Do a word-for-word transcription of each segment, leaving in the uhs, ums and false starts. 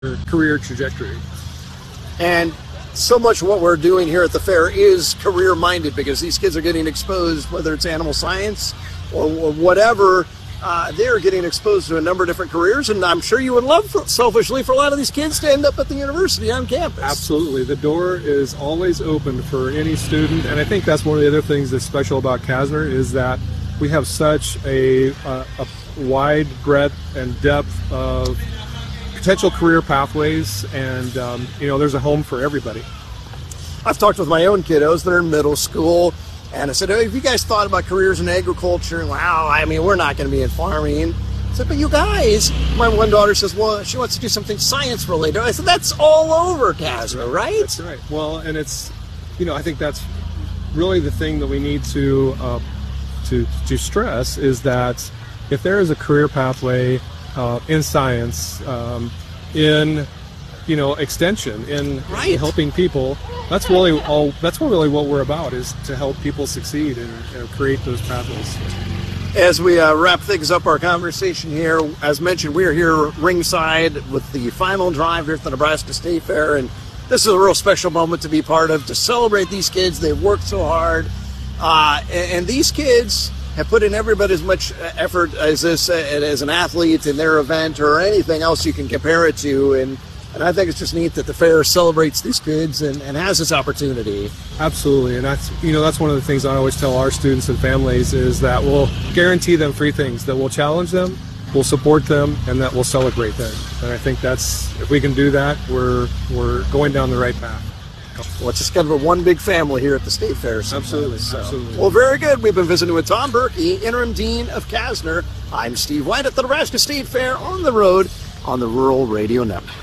career trajectory. And so much of what we're doing here at the fair is career-minded because these kids are getting exposed, whether it's animal science or, or whatever, uh, they're getting exposed to a number of different careers, and I'm sure you would love, for, selfishly, for a lot of these kids to end up at the university on campus. Absolutely. The door is always open for any student, and I think that's one of the other things that's special about Kasner is that we have such a, a, a wide breadth and depth of potential career pathways, and um, you know, there's a home for everybody. I've talked with my own kiddos that are in middle school, and I said, hey, have you guys thought about careers in agriculture? Wow, I mean, we're not going to be in farming. I said, but you guys, my one daughter says, well, she wants to do something science related. I said, that's all over Kasner, right? That's right. Well, and it's, you know, I think that's really the thing that we need to uh, to to stress is that if there is a career pathway uh, in science, um, in you know, extension, in, right. in helping people, that's really all. That's really what we're about, is to help people succeed and, and create those pathways. As we uh, wrap things up our conversation here, as mentioned, we are here ringside with the final drive here at the Nebraska State Fair, and this is a real special moment to be part of, to celebrate these kids. They've worked so hard, uh, and, and these kids have put in every bit as much effort as this uh, as an athlete in their event or anything else you can compare it to, and And I think it's just neat that the fair celebrates these kids and, and has this opportunity. Absolutely, and that's you know that's one of the things I always tell our students and families is that we'll guarantee them three things: that we'll challenge them, we'll support them, and that we'll celebrate them. And I think that's, if we can do that, we're we're going down the right path. Well, it's just kind of a one big family here at the State Fair. Absolutely, so. absolutely. Well, very good. We've been visiting with Tom Berkey, Interim Dean of Kasner. I'm Steve White at the Nebraska State Fair on the road on the Rural Radio Network.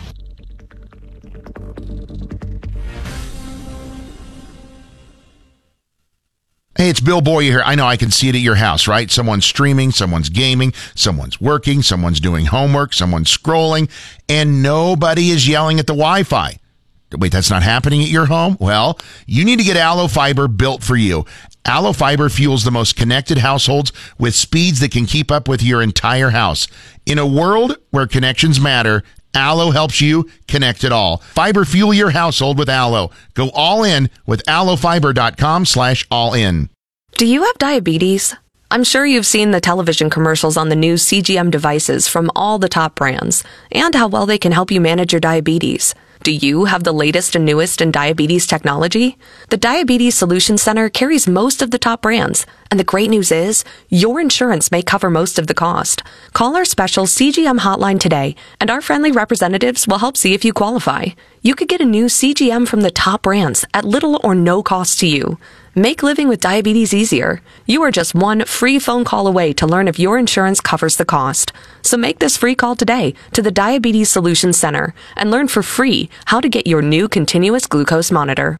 Hey, it's Bill Boyer here. I know I can see it at your house, right? Someone's streaming, someone's gaming, someone's working, someone's doing homework, someone's scrolling, and nobody is yelling at the Wi-Fi. Wait, that's not happening at your home? Well, you need to get Allo Fiber built for you. Allo Fiber fuels the most connected households with speeds that can keep up with your entire house. In a world where connections matter, Allo helps you connect it all. Fiber fuel your household with Allo. Go all in with allofiber.com slash all in. Do you have diabetes? I'm sure you've seen the television commercials on the new C G M devices from all the top brands and how well they can help you manage your diabetes. Do you have the latest and newest in diabetes technology? The Diabetes Solutions Center carries most of the top brands, and the great news is your insurance may cover most of the cost. Call our special C G M hotline today, and our friendly representatives will help see if you qualify. You could get a new C G M from the top brands at little or no cost to you. Make living with diabetes easier. You are just one free phone call away to learn if your insurance covers the cost. So make this free call today to the Diabetes Solutions Center and learn for free how to get your new continuous glucose monitor.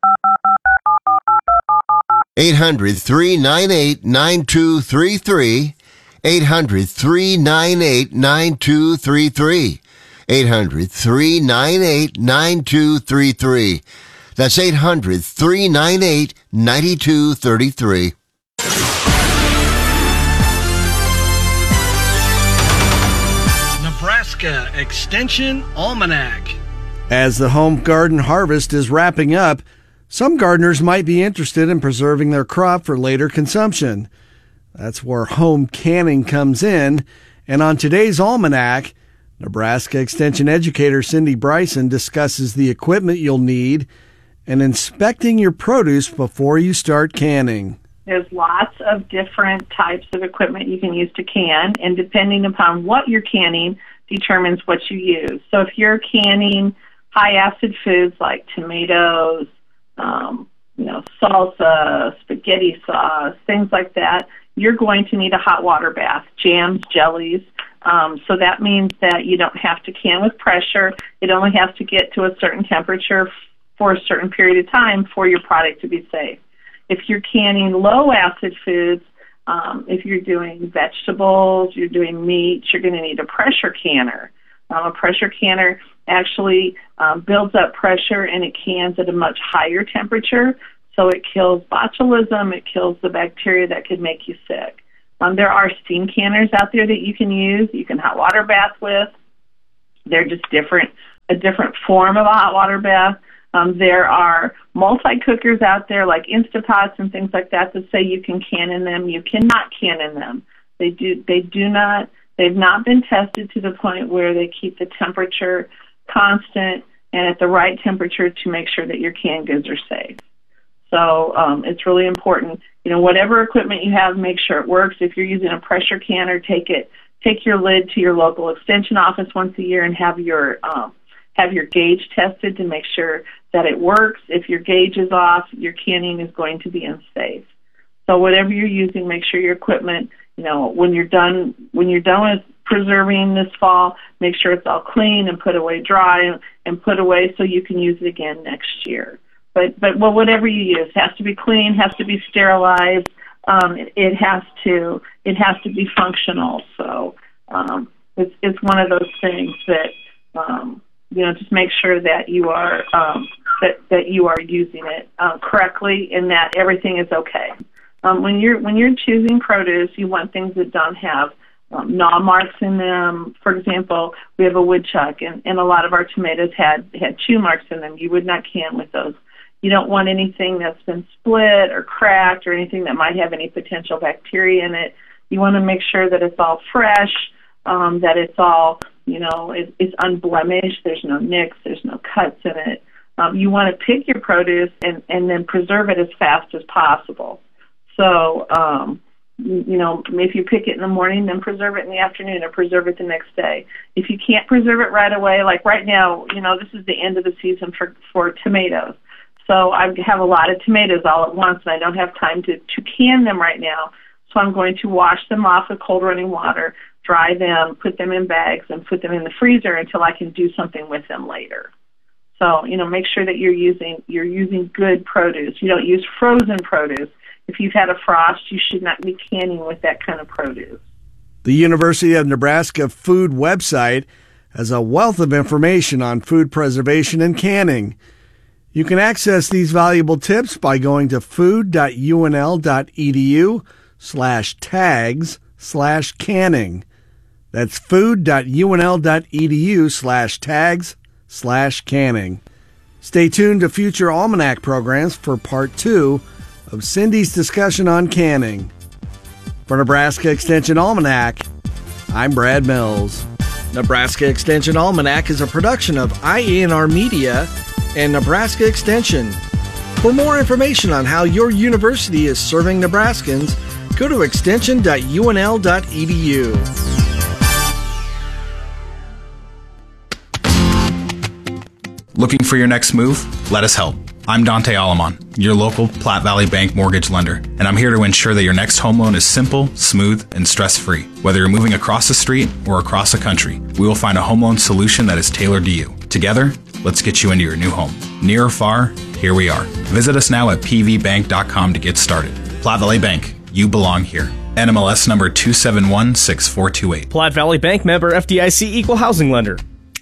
eight hundred, three nine eight, nine two three three. eight hundred, three nine eight, nine two three three. eight hundred, three nine eight, nine two three three. That's eight hundred, three nine eight, nine two three three. Nebraska Extension Almanac. As the home garden harvest is wrapping up, some gardeners might be interested in preserving their crop for later consumption. That's where home canning comes in. And on today's Almanac, Nebraska Extension educator Cindy Bryson discusses the equipment you'll need and inspecting your produce before you start canning. There's lots of different types of equipment you can use to can, and depending upon what you're canning determines what you use. So if you're canning high-acid foods like tomatoes, um, you know, salsa, spaghetti sauce, things like that, you're going to need a hot water bath, jams, jellies. Um, so that means that you don't have to can with pressure. It only has to get to a certain temperature for a certain period of time for your product to be safe. If you're canning low-acid foods, um, if you're doing vegetables, you're doing meat, you're going to need a pressure canner. Um, a pressure canner actually um, builds up pressure and it cans at a much higher temperature, so it kills botulism, it kills the bacteria that could make you sick. Um, there are steam canners out there that you can use, you can hot water bath with. They're just different, a different form of a hot water bath. Um, there are multi-cookers out there like Instapots and things like that that say you can can in them. You cannot can in them. They do, they do not, they've not been tested to the point where they keep the temperature constant and at the right temperature to make sure that your canned goods are safe. So um, it's really important, you know, whatever equipment you have, make sure it works. If you're using a pressure canner, take it, take your lid to your local extension office once a year and have your um, have your gauge tested to make sure that it works. If your gauge is off, your canning is going to be unsafe. So whatever you're using, make sure your equipment, you know, when you're done when you're done with preserving this fall, make sure it's all clean and put away dry and, and put away so you can use it again next year. But but well, whatever you use has to be clean, has to be sterilized. Um, it, it has to it has to be functional. So um, it's it's one of those things that um, you know, just make sure that you are um, that that you are using it uh, correctly and that everything is okay. Um, when you're when you're choosing produce, you want things that don't have um, gnaw marks in them. For example, we have a woodchuck, and, and a lot of our tomatoes had had chew marks in them. You would not can with those. You don't want anything that's been split or cracked or anything that might have any potential bacteria in it. You want to make sure that it's all fresh, um, that it's all, you know, it, it's unblemished. There's no nicks. There's no cuts in it. Um, you want to pick your produce and, and then preserve it as fast as possible. So, um, you know, if you pick it in the morning, then preserve it in the afternoon or preserve it the next day. If you can't preserve it right away, like right now, you know, this is the end of the season for, for tomatoes. So I have a lot of tomatoes all at once, and I don't have time to, to can them right now. So I'm going to wash them off with cold running water, dry them, put them in bags, and put them in the freezer until I can do something with them later. So, you know, make sure that you're using you're using good produce. You don't use frozen produce. If you've had a frost, you should not be canning with that kind of produce. The University of Nebraska Food website has a wealth of information on food preservation and canning. You can access these valuable tips by going to food.unl.edu slash tags slash canning. That's food.unl.edu slash tags slash canning. Stay tuned to future Almanac programs for part two of Cindy's discussion on canning. For Nebraska Extension Almanac, I'm Brad Mills. Nebraska Extension Almanac is a production of I A N R Media and Nebraska Extension. For more information on how your university is serving Nebraskans, go to extension dot U N L dot E D U. Looking for your next move? Let us help. I'm Dante Alamon, your local Platte Valley Bank mortgage lender, and I'm here to ensure that your next home loan is simple, smooth, and stress-free. Whether you're moving across the street or across the country, we will find a home loan solution that is tailored to you. Together, let's get you into your new home. Near or far, here we are. Visit us now at p v bank dot com to get started. Platte Valley Bank, you belong here. N M L S number two seven one six four two eight. Platte Valley Bank, member F D I C, equal housing lender.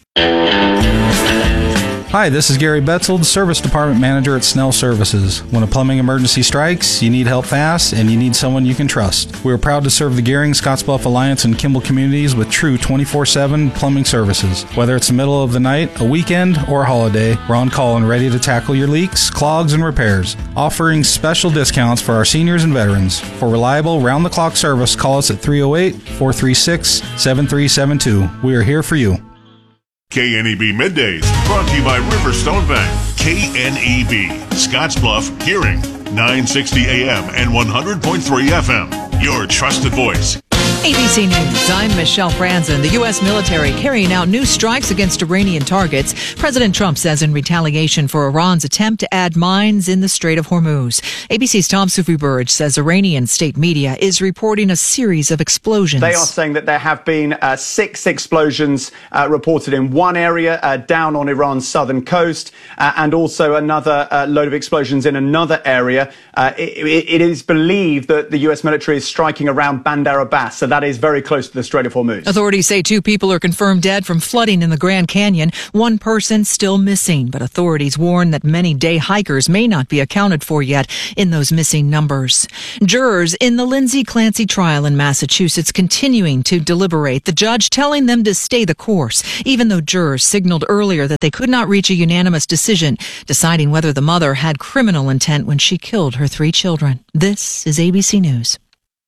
Hi, this is Gary Betzold, Service Department Manager at Snell Services. When a plumbing emergency strikes, you need help fast, and you need someone you can trust. We are proud to serve the Gehring, Scottsbluff Alliance, and Kimball communities with true twenty-four seven plumbing services. Whether it's the middle of the night, a weekend, or a holiday, we're on call and ready to tackle your leaks, clogs, and repairs, offering special discounts for our seniors and veterans. For reliable, round-the-clock service, call us at three oh eight, four three six, seven three seven two. We are here for you. K N E B Middays, brought to you by Riverstone Bank. K N E B, Scottsbluff, Gehring, nine sixty A M and one hundred point three F M. Your trusted voice. A B C News, I'm Michelle Franzen. The U S military carrying out new strikes against Iranian targets. President Trump says in retaliation for Iran's attempt to add mines in the Strait of Hormuz. A B C's Tom Sufi-Burge says Iranian state media is reporting a series of explosions. They are saying that there have been uh, six explosions uh, reported in one area uh, down on Iran's southern coast, uh, and also another uh, load of explosions in another area. Uh, it, it is believed that the U S military is striking around Bandar Abbas. So that is very close to the Strait of Hormuz. Authorities say two people are confirmed dead from flooding in the Grand Canyon. One person still missing, but authorities warn that many day hikers may not be accounted for yet in those missing numbers. Jurors in the Lindsay Clancy trial in Massachusetts continuing to deliberate, the judge telling them to stay the course, even though jurors signaled earlier that they could not reach a unanimous decision, deciding whether the mother had criminal intent when she killed her three children. This is A B C News.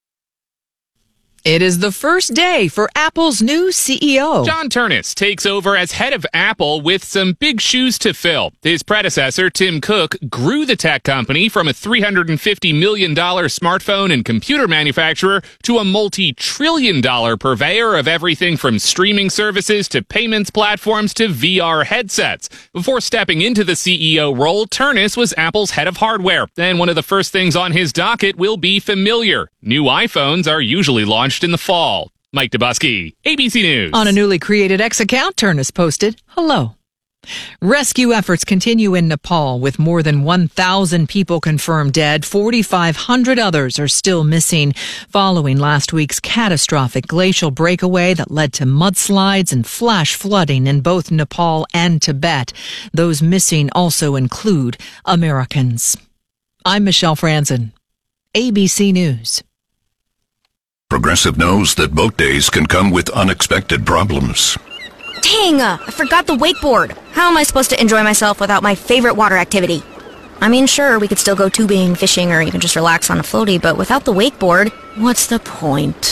It is the first day for Apple's new C E O. John Ternus takes over as head of Apple with some big shoes to fill. His predecessor, Tim Cook, grew the tech company from a three hundred fifty million dollars smartphone and computer manufacturer to a multi-trillion dollar purveyor of everything from streaming services to payments platforms to V R headsets. Before stepping into the C E O role, Ternus was Apple's head of hardware. And one of the first things on his docket will be familiar. New iPhones are usually launched in the fall. Mike Dubusky, A B C News. On a newly created X account, Ternus posted, "Hello." Rescue efforts continue in Nepal with more than one thousand people confirmed dead. forty-five hundred others are still missing following last week's catastrophic glacial breakaway that led to mudslides and flash flooding in both Nepal and Tibet. Those missing also include Americans. I'm Michelle Franzen, A B C News. Progressive knows that boat days can come with unexpected problems. Dang, uh, I forgot the wakeboard. How am I supposed to enjoy myself without my favorite water activity? I mean, sure, we could still go tubing, fishing, or even just relax on a floaty, but without the wakeboard, what's the point?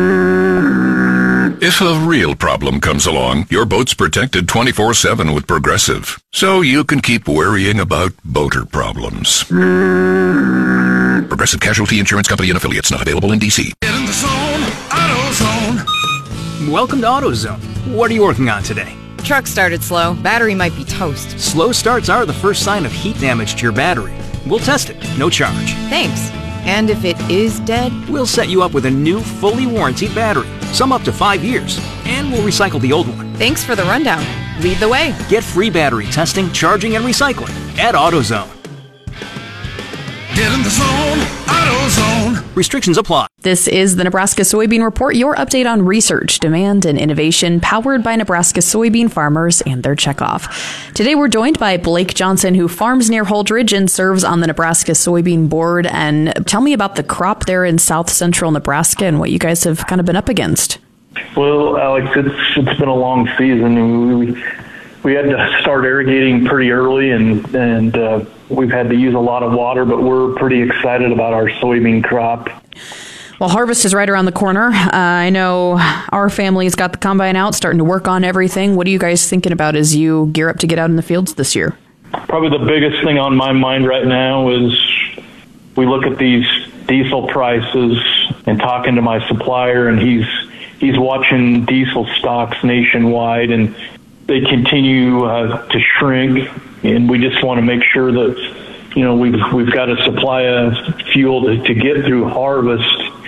If a real problem comes along, your boat's protected twenty-four seven with Progressive, so you can keep worrying about boater problems. Progressive Casualty Insurance Company and Affiliates, not available in D C. Get in the zone, AutoZone. Welcome to AutoZone. What are you working on today? Truck started slow. Battery might be toast. Slow starts are the first sign of heat damage to your battery. We'll test it, no charge. Thanks. And if it is dead? We'll set you up with a new, fully warranted battery, some up to five years, and we'll recycle the old one. Thanks for the rundown. Lead the way. Get free battery testing, charging, and recycling at AutoZone. Get in the zone, AutoZone. Restrictions apply. This is the Nebraska Soybean Report, your update on research, demand, and innovation powered by Nebraska soybean farmers and their checkoff. Today we're joined by Blake Johnson, who farms near Holdridge and serves on the Nebraska Soybean Board. And tell me about the crop there in south central Nebraska and what you guys have kind of been up against. Well, Alex, it's it's been a long season. We we had to start irrigating pretty early, and and uh, we've had to use a lot of water, but we're pretty excited about our soybean crop. Well, harvest is right around the corner. Uh, I know our family's got the combine out, starting to work on everything. What are you guys thinking about as you gear up to get out in the fields this year? Probably the biggest thing on my mind right now is we look at these diesel prices and talking to my supplier, and he's he's watching diesel stocks nationwide, and they continue uh, to shrink, and we just want to make sure that, you know, we've we've got a supply of fuel to, to get through harvest.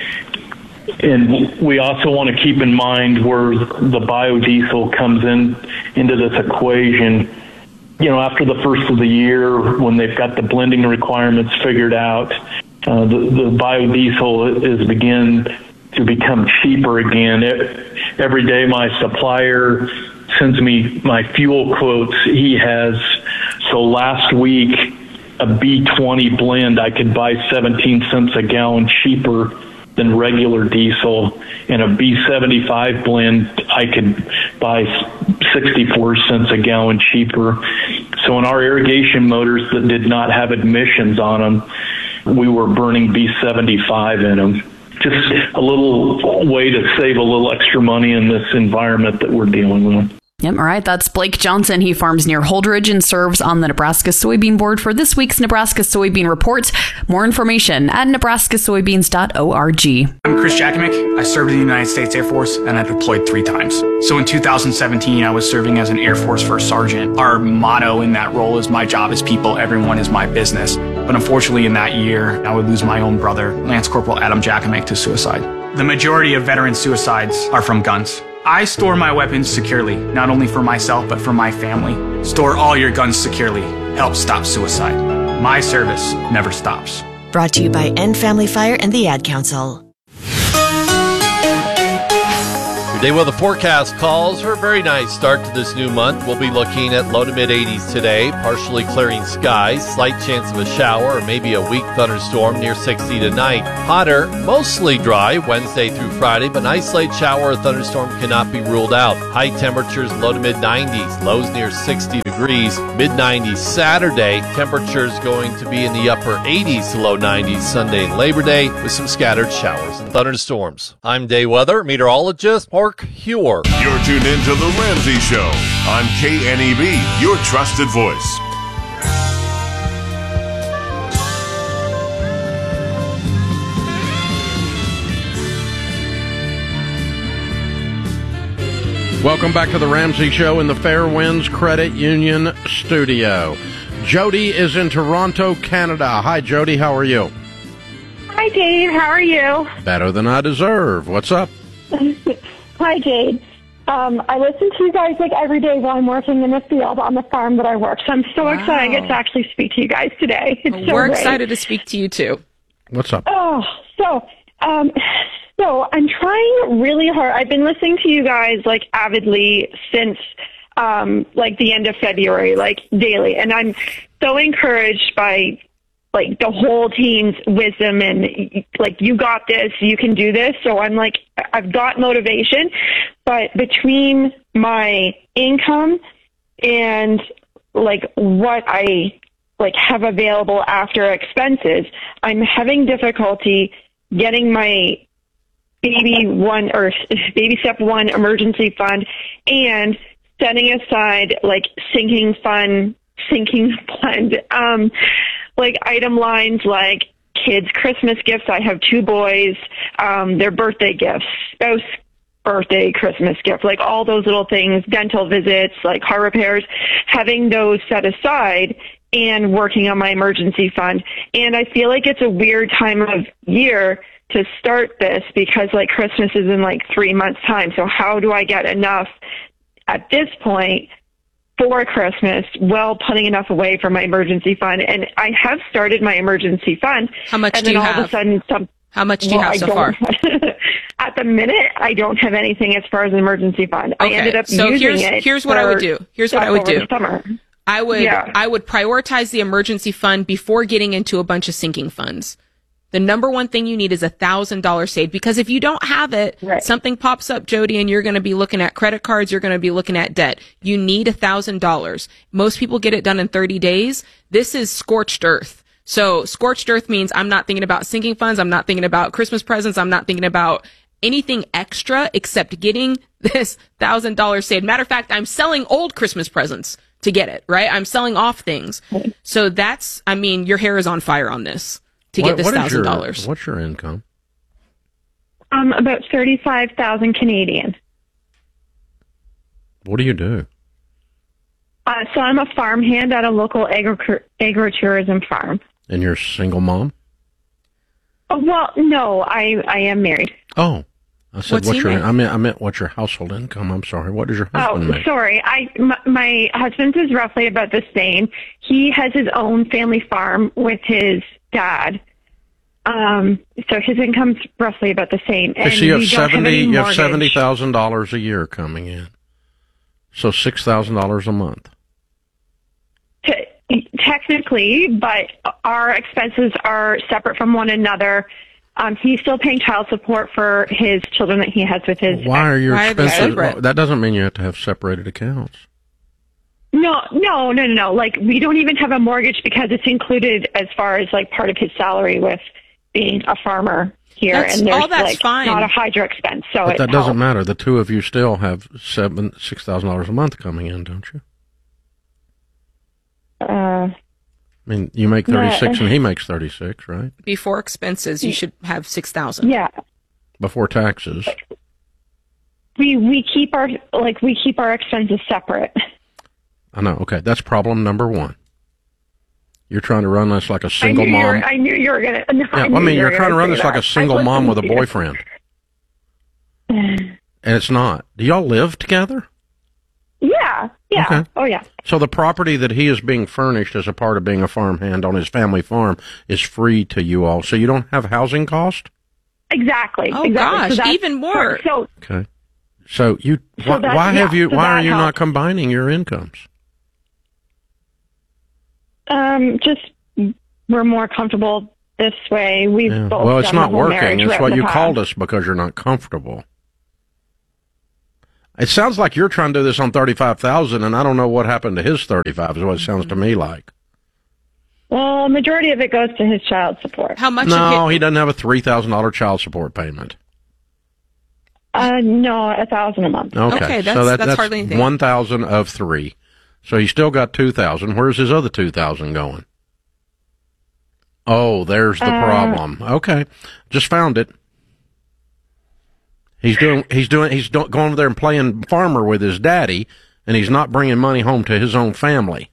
And we also want to keep in mind where the biodiesel comes in into this equation. You know, after the first of the year, when they've got the blending requirements figured out, uh, the, the biodiesel is begin to become cheaper again. It, every day my supplier sends me my fuel quotes he has. So last week, a B twenty blend I could buy seventeen cents a gallon cheaper than regular diesel, and a B seventy-five blend I could buy sixty-four cents a gallon cheaper. So in our irrigation motors that did not have emissions on them, we were burning B seventy-five in them. Just a little way to save a little extra money in this environment that we're dealing with. Yep, all right. That's Blake Johnson. He farms near Holdridge and serves on the Nebraska Soybean Board for this week's Nebraska Soybean Report. More information at nebraska soybeans dot org. I'm Chris Jakimick. I served in the United States Air Force, and I deployed three times. So in two thousand seventeen, I was serving as an Air Force First Sergeant. Our motto in that role is "My job is people, everyone is my business." But unfortunately, in that year, I would lose my own brother, Lance Corporal Adam Jakimick, to suicide. The majority of veteran suicides are from guns. I store my weapons securely, not only for myself, but for my family. Store all your guns securely. Help stop suicide. My service never stops. Brought to you by End Family Fire and the Ad Council. Day weather forecast calls for a very nice start to this new month. We'll be looking at low to mid eighties today, partially clearing skies, slight chance of a shower or maybe a weak thunderstorm near sixty tonight. Hotter, mostly dry Wednesday through Friday, but an isolated shower or thunderstorm cannot be ruled out. High temperatures low to mid nineties, lows near sixty degrees, mid nineties Saturday. Temperatures going to be in the upper eighties to low nineties Sunday and Labor Day with some scattered showers and thunderstorms. I'm day weather meteorologist Mark Huer. You're tuned in to The Ramsey Show on K N E B, your trusted voice. Welcome back to The Ramsey Show in the Fairwinds Credit Union studio. Jody is in Toronto, Canada. Hi, Jody. How are you? Hi, Dave. How are you? Better than I deserve. What's up? Hi, Jade. Um, I listen to you guys like every day while I'm working in the field on the farm that I work. So I'm so wow. excited I get to actually speak to you guys today. It's well, so we're great. excited to speak to you too. What's up? Oh, so um, so I'm trying really hard. I've been listening to you guys like avidly since um, like the end of February, like daily, and I'm so encouraged by like the whole team's wisdom and like, you got this, you can do this. So I'm like, I've got motivation, but between my income and like what I like have available after expenses, I'm having difficulty getting my baby one or baby step one emergency fund and setting aside like sinking fund, sinking fund, um, like item lines like kids' Christmas gifts. I have two boys, um, their birthday gifts, spouse birthday, Christmas gift, like all those little things, dental visits, like car repairs, having those set aside and working on my emergency fund. And I feel like it's a weird time of year to start this because like Christmas is in like three months time. So how do I get enough at this point for Christmas while putting enough away for my emergency fund? And I have started my emergency fund. How much and do then you all have? Of a sudden, some, How much do you well, have I so don't- far? At the minute, I don't have anything as far as an emergency fund. Okay. I ended up so using here's, it. Here's what I would do. Here's what I would over do. the summer. I would Yeah. I would prioritize the emergency fund before getting into a bunch of sinking funds. The number one thing you need is a thousand dollar saved, because if you don't have it, right. something pops up, Jody, and you're going to be looking at credit cards. You're going to be looking at debt. You need a thousand dollars. Most people get it done in thirty days. This is scorched earth. So scorched earth means I'm not thinking about sinking funds. I'm not thinking about Christmas presents. I'm not thinking about anything extra except getting this thousand dollars saved. Matter of fact, I'm selling old Christmas presents to get it, right? I'm selling off things. So that's, I mean, your hair is on fire on this to What- get this what is thousand your- dollars. What's your income? Um, about thirty-five thousand Canadian. What do you do? Uh, so I'm a farmhand at a local agri- agritourism farm. And you're a single mom? Oh, well, no, I I am married. Oh. I said, What's what's he your, make? I meant, I meant what's your household income? I'm sorry. What does your Oh, husband make? sorry. I my, my husband's is roughly about the same. He has his own family farm with his dad. Um, so his income's roughly about the same. Okay, so you have we don't have seventy. any You have mortgage. seventy thousand dollars a year coming in. So six thousand dollars a month. Te- technically, but our expenses are separate from one another. Um, he's still paying child support for his children that he has with his. Why are your Why are they expenses? separate? well, that doesn't mean you have to have separated accounts. No, no, no, no, no. Like, we don't even have a mortgage because it's included as far as like part of his salary with being a farmer here. That's- and there's all that's like fine. not a hydro expense. So But it that doesn't helps. matter. The two of you still have seven, six thousand dollars a month coming in, don't you? Uh, I mean, you make Yeah. thirty-six and he makes thirty-six, right? Before expenses, you should have six thousand. Yeah. Before taxes. We we keep our like we keep our expenses separate. I know. Okay, that's problem number one. You're trying to run this like a I single knew you were, mom. I knew you were gonna. No, Yeah, I, well, knew I mean, you you're were trying to gonna run say this like that. a single I mom with a listened to you. boyfriend. And it's not. Do y'all live together? Yeah, yeah. Okay. Oh, yeah. So the property that he is being furnished as a part of being a farmhand on his family farm is free to you all. So you don't have housing cost? Exactly. Oh, exactly. gosh, so that's even more. So Okay. So you, So why, that- why yeah, have you? so Why that are you not helps. combining your incomes? Um, just we're more comfortable this way. We've Yeah. both Well, it's done the not whole working. marriage It's route what in you the called past. us because you're not comfortable. It sounds like you're trying to do this on thirty-five thousand, and I don't know what happened to his thirty-five. Is what it sounds to me like. Well, majority of it goes to his child support. How much? No, he doesn't have a three thousand dollar child support payment. Uh, no, a thousand a month. Okay, so that, that's one thousand of three. So he's still got two thousand. Where's his other two thousand going? Oh, there's the Uh, problem. Okay, just found it. He's doing. He's doing. He's do, going over there and playing farmer with his daddy, and he's not bringing money home to his own family.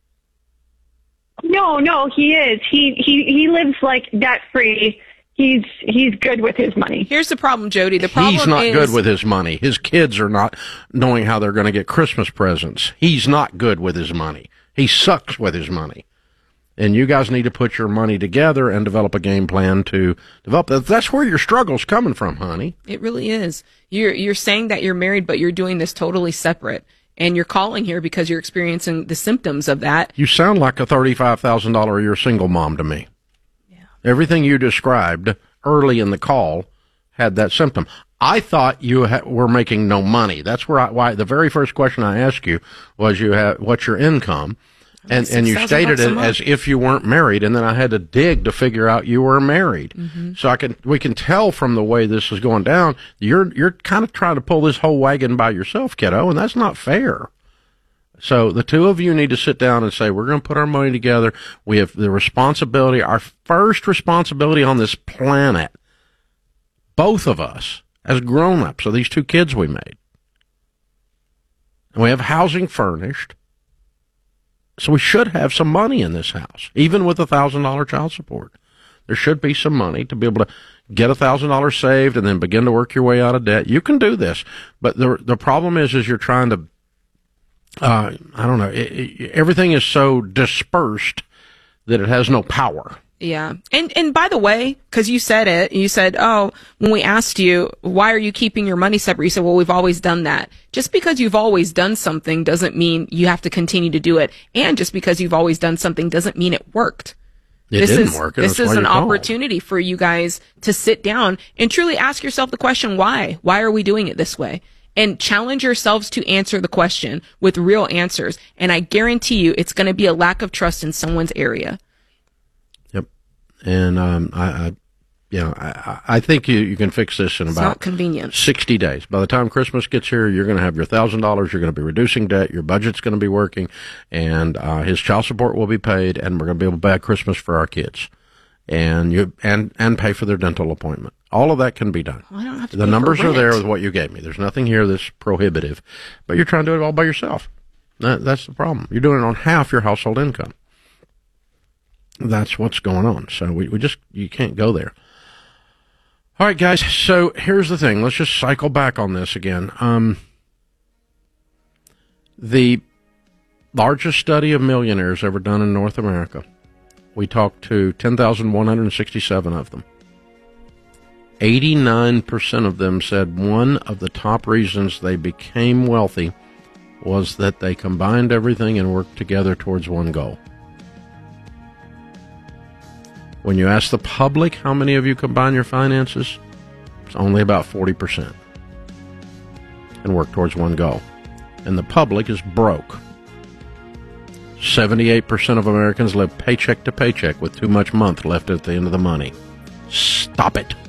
No, no, he is. He he he lives like debt free. He's he's good with his money. Here's the problem, Jody. The problem He's not is good with his money. His kids are not knowing how they're going to get Christmas presents. He's not good with his money. He sucks with his money. And you guys need to put your money together and develop a game plan to develop that. That's where your struggle's coming from, honey. It really is. You're you're saying that you're married, but you're doing this totally separate, and you're calling here because you're experiencing the symptoms of that. You sound like a thirty-five thousand dollars a year single mom to me. Yeah. Everything you described early in the call had that symptom. I thought you ha- were making no money. That's where I, why the very first question I asked you was, you have, what's your income? And and you stated it as if you weren't married, and then I had to dig to figure out you were married. Mm-hmm. So I can we can tell from the way this is going down, you're you're kind of trying to pull this whole wagon by yourself, kiddo, and that's not fair. So the two of you need to sit down and say, we're going to put our money together. We have the responsibility, our first responsibility on this planet, both of us as grown-ups, of these two kids we made. And we have housing furnished. So we should have some money in this house, even with a thousand dollar child support. There should be some money to be able to get a thousand dollars saved and then begin to work your way out of debt. You can do this, but the the problem is, is you're trying to. Uh, I don't know. It, it, everything is so dispersed that it has no power. Yeah. And and by the way, because you said it, you said, oh, when we asked you, why are you keeping your money separate? You said, well, we've always done that. Just because you've always done something doesn't mean you have to continue to do it. And just because you've always done something doesn't mean it worked. It this didn't is, work. This That's is why an you called. opportunity for you guys to sit down and truly ask yourself the question, why? Why are we doing it this way? And challenge yourselves to answer the question with real answers. And I guarantee you it's going to be a lack of trust in someone's area. And um, I, I, you know, I, I think you, you can fix this in It's about not convenient. sixty days. By the time Christmas gets here, you're going to have your thousand dollars. You're going to be reducing debt. Your budget's going to be working, and uh, his child support will be paid, and we're going to be able to buy Christmas for our kids, and you and and pay for their dental appointment. All of that can be done. Well, I don't have to The pay for numbers are rent. there with what you gave me. There's nothing here that's prohibitive, but you're trying to do it all by yourself. That, that's the problem. You're doing it on half your household income. That's what's going on. So we, we just, you can't go there. All right, guys. So here's the thing. Let's just cycle back on this again. Um, the largest study of millionaires ever done in North America. We talked to ten thousand one hundred sixty-seven of them. eighty-nine percent of them said one of the top reasons they became wealthy was that they combined everything and worked together towards one goal. When you ask the public how many of you combine your finances, it's only about forty percent and work towards one goal. And the public is broke. seventy-eight percent of Americans live paycheck to paycheck with too much month left at the end of the money. Stop it.